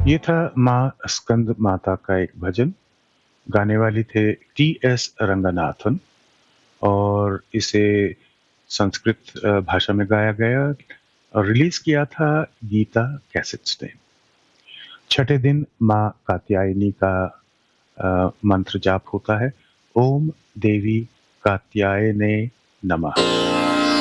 ये था माँ स्कंद माता का एक भजन। गाने वाले थे टी.एस. रंगनाथन और इसे संस्कृत भाषा में गाया गया और रिलीज़ किया था गीता कैसेट्स ने। छठे दिन माँ कात्यायनी का मंत्र जाप होता है। ओम देवी कात्यायने नमः।